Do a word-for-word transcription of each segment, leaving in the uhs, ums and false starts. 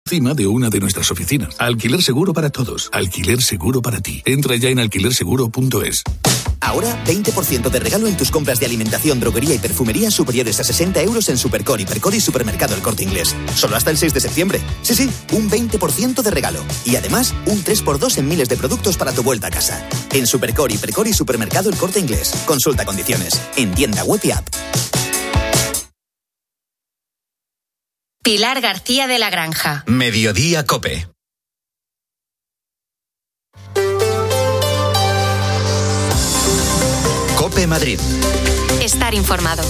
Encima de una de nuestras oficinas. Alquiler seguro para todos. Alquiler seguro para ti. Entra ya en alquiler seguro punto es. Ahora, veinte por ciento de regalo en tus compras de alimentación, droguería y perfumería superiores a sesenta euros en Supercore, Hipercore y Supermercado El Corte Inglés. Solo hasta el seis de septiembre. Sí, sí, un veinte por ciento de regalo. Y además, un tres por dos en miles de productos para tu vuelta a casa. En Supercore, Hipercore y Supermercado El Corte Inglés. Consulta condiciones. En tienda web y app. Pilar García de la Granja. Mediodía COPE. COPE Madrid. Estar informado.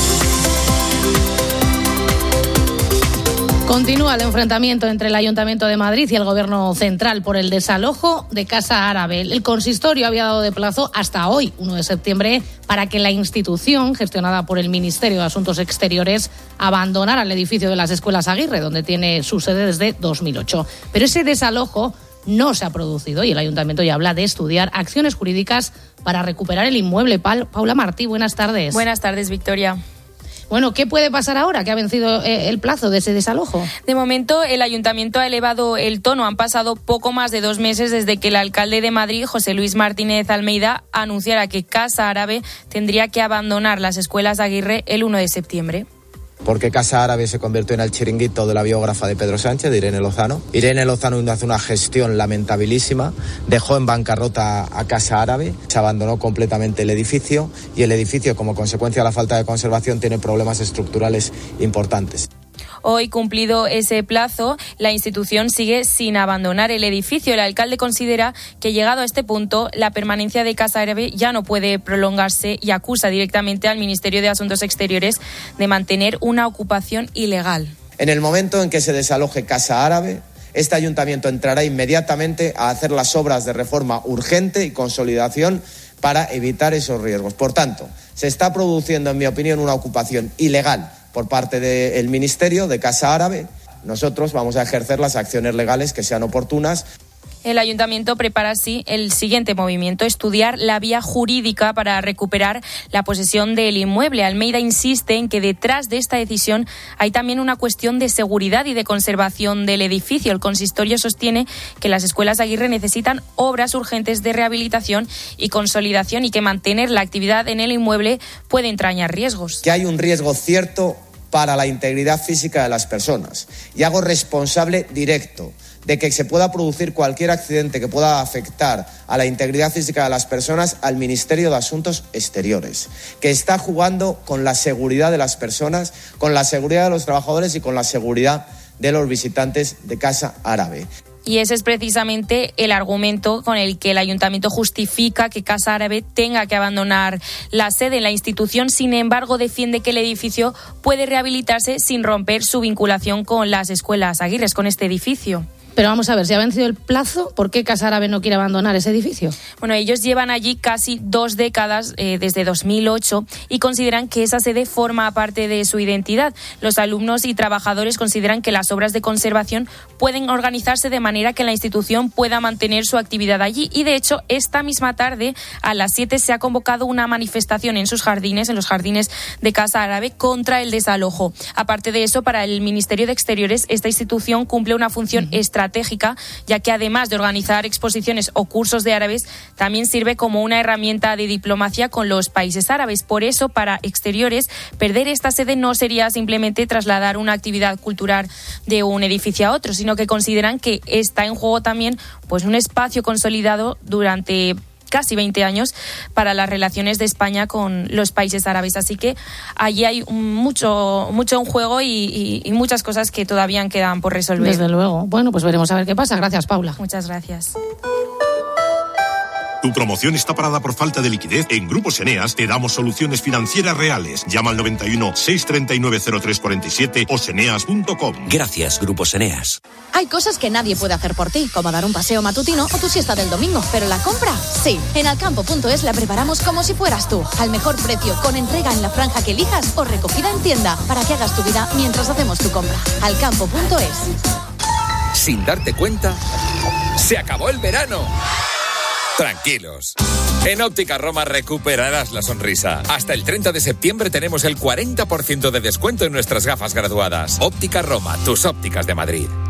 Continúa el enfrentamiento entre el Ayuntamiento de Madrid y el Gobierno Central por el desalojo de Casa Árabe. El consistorio había dado de plazo hasta hoy, uno de septiembre, para que la institución, gestionada por el Ministerio de Asuntos Exteriores, abandonara el edificio de las Escuelas Aguirre, donde tiene su sede desde dos mil ocho. Pero ese desalojo no se ha producido y el Ayuntamiento ya habla de estudiar acciones jurídicas para recuperar el inmueble. Paula Martí, buenas tardes. Buenas tardes, Victoria. Bueno, ¿qué puede pasar ahora que ha vencido el plazo de ese desalojo? De momento, el Ayuntamiento ha elevado el tono. Han pasado poco más de dos meses desde que el alcalde de Madrid, José Luis Martínez Almeida, anunciara que Casa Árabe tendría que abandonar las Escuelas Aguirre el uno de septiembre. Porque Casa Árabe se convirtió en el chiringuito de la biógrafa de Pedro Sánchez, de Irene Lozano. Irene Lozano hace una gestión lamentabilísima, dejó en bancarrota a Casa Árabe, se abandonó completamente el edificio y el edificio, como consecuencia de la falta de conservación, tiene problemas estructurales importantes. Hoy, cumplido ese plazo, la institución sigue sin abandonar el edificio. El alcalde considera que, llegado a este punto, la permanencia de Casa Árabe ya no puede prolongarse y acusa directamente al Ministerio de Asuntos Exteriores de mantener una ocupación ilegal. En el momento en que se desaloje Casa Árabe, este ayuntamiento entrará inmediatamente a hacer las obras de reforma urgente y consolidación para evitar esos riesgos. Por tanto, se está produciendo, en mi opinión, una ocupación ilegal por parte del Ministerio de Casa Árabe. Nosotros vamos a ejercer las acciones legales que sean oportunas. El Ayuntamiento prepara así el siguiente movimiento: estudiar la vía jurídica para recuperar la posesión del inmueble. Almeida insiste en que detrás de esta decisión hay también una cuestión de seguridad y de conservación del edificio. El consistorio sostiene que las Escuelas Aguirre necesitan obras urgentes de rehabilitación y consolidación y que mantener la actividad en el inmueble puede entrañar riesgos. Que hay un riesgo cierto para la integridad física de las personas y hago responsable directo de que se pueda producir cualquier accidente que pueda afectar a la integridad física de las personas al Ministerio de Asuntos Exteriores, que está jugando con la seguridad de las personas, con la seguridad de los trabajadores y con la seguridad de los visitantes de Casa Árabe. Y ese es precisamente el argumento con el que el Ayuntamiento justifica que Casa Árabe tenga que abandonar la sede. La institución, sin embargo, defiende que el edificio puede rehabilitarse sin romper su vinculación con las Escuelas Aguirre, con este edificio. Pero vamos a ver, si ha vencido el plazo, ¿por qué Casa Árabe no quiere abandonar ese edificio? Bueno, ellos llevan allí casi dos décadas, eh, desde dos mil ocho, y consideran que esa sede forma parte de su identidad. Los alumnos y trabajadores consideran que las obras de conservación pueden organizarse de manera que la institución pueda mantener su actividad allí. Y, de hecho, esta misma tarde, a las siete, se ha convocado una manifestación en sus jardines, en los jardines de Casa Árabe, contra el desalojo. Aparte de eso, para el Ministerio de Exteriores, esta institución cumple una función uh-huh. estratégica, ya que además de organizar exposiciones o cursos de árabes, también sirve como una herramienta de diplomacia con los países árabes. Por eso, para Exteriores, perder esta sede no sería simplemente trasladar una actividad cultural de un edificio a otro, sino que consideran que está en juego también pues un espacio consolidado durante casi veinte años para las relaciones de España con los países árabes. Así que allí hay mucho, mucho en juego y, y, y muchas cosas que todavía quedan por resolver. Desde luego. Bueno, pues veremos a ver qué pasa. Gracias, Paula. Muchas gracias. ¿Tu promoción está parada por falta de liquidez? En Grupos Eneas te damos soluciones financieras reales. Llama al noventa y uno, seiscientos treinta y nueve, cero tres cuarenta y siete o seneas punto com. Gracias, Grupos Eneas. Hay cosas que nadie puede hacer por ti, como dar un paseo matutino o tu siesta del domingo, pero la compra, sí. En alcampo punto es la preparamos como si fueras tú, al mejor precio, con entrega en la franja que elijas o recogida en tienda, para que hagas tu vida mientras hacemos tu compra. alcampo punto es. Sin darte cuenta, se acabó el verano. Tranquilos. En Óptica Roma recuperarás la sonrisa. Hasta el treinta de septiembre tenemos el cuarenta por ciento de descuento en nuestras gafas graduadas. Óptica Roma, tus ópticas de Madrid.